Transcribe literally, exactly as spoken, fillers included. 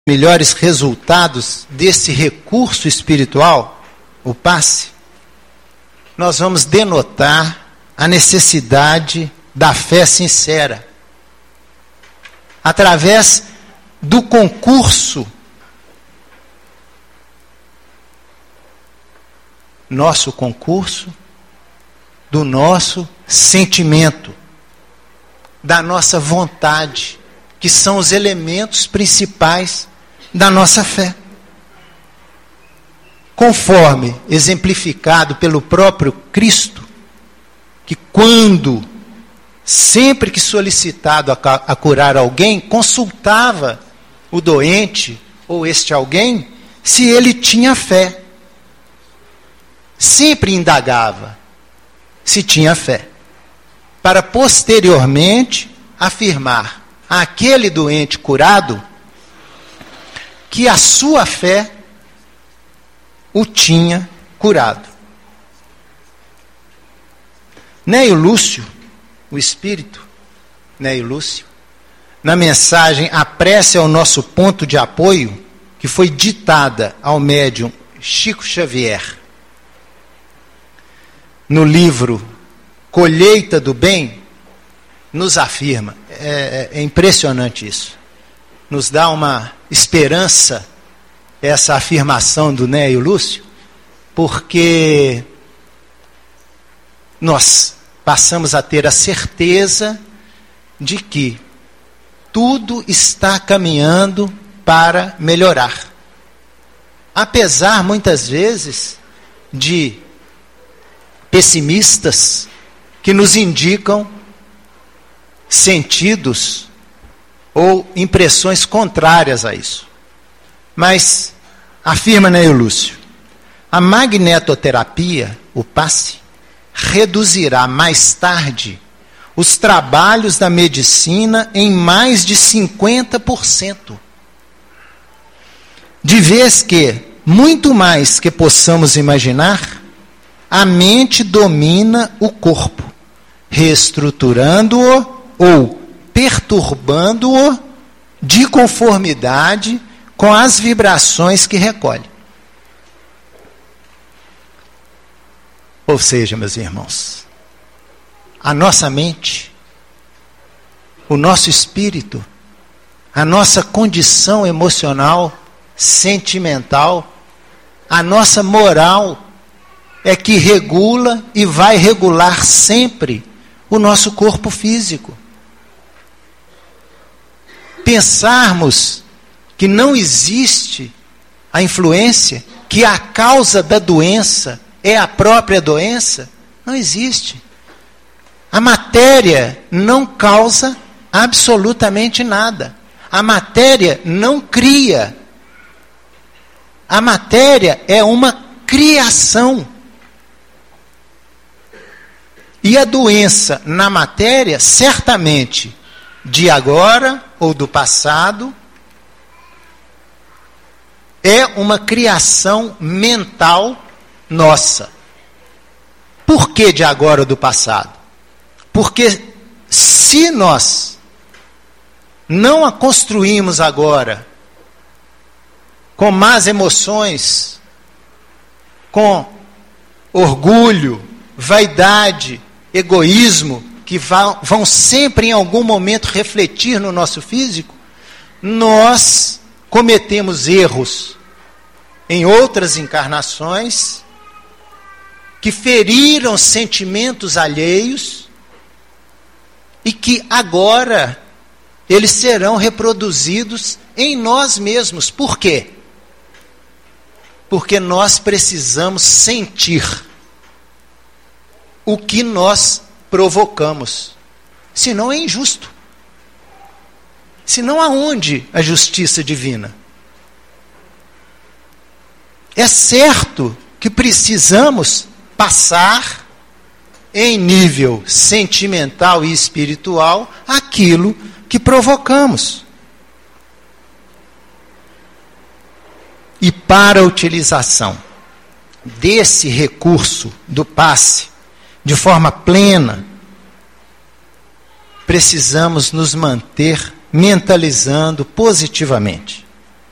melhores resultados desse recurso espiritual, o passe, nós vamos denotar a necessidade da fé sincera, através do concurso, nosso concurso, do nosso sentimento, da nossa vontade, que são os elementos principais da nossa fé. Conforme exemplificado pelo próprio Cristo, que quando, sempre que solicitado a, a curar alguém, consultava o doente, ou este alguém, se ele tinha fé. Sempre indagava se tinha fé, para posteriormente afirmar àquele doente curado que a sua fé o tinha curado. Neio Lúcio, o espírito, Neio Lúcio, na mensagem A Prece é o Nosso Ponto de Apoio, que foi ditada ao médium Chico Xavier, no livro Colheita do Bem, nos afirma, é, é impressionante isso, nos dá uma esperança, essa afirmação do Neio Lúcio, porque nós passamos a ter a certeza de que tudo está caminhando para melhorar. Apesar, muitas vezes, de pessimistas que nos indicam sentidos ou impressões contrárias a isso. Mas, afirma Neio Lúcio, a magnetoterapia, o passe, reduzirá mais tarde os trabalhos da medicina em mais de cinquenta por cento. De vez que, muito mais que possamos imaginar, a mente domina o corpo, reestruturando-o ou perturbando-o de conformidade com as vibrações que recolhe. Ou seja, meus irmãos, a nossa mente, o nosso espírito, a nossa condição emocional, sentimental, a nossa moral é que regula e vai regular sempre o nosso corpo físico. Pensarmos que não existe a influência, que a causa da doença é a própria doença, não existe. A matéria não causa absolutamente nada. A matéria não cria. A matéria é uma criação. E a doença na matéria, certamente, de agora ou do passado, é uma criação mental nossa. Por que de agora ou do passado? Porque se nós não a construímos agora com más emoções, com orgulho, vaidade, egoísmo, que vão sempre em algum momento refletir no nosso físico, nós cometemos erros em outras encarnações que feriram sentimentos alheios e que agora eles serão reproduzidos em nós mesmos. Por quê? Porque nós precisamos sentir o que nós provocamos. Senão é injusto. Senão aonde a justiça divina? É certo que precisamos passar em nível sentimental e espiritual aquilo que provocamos. E para a utilização desse recurso do passe de forma plena, precisamos nos manter mentalizando positivamente.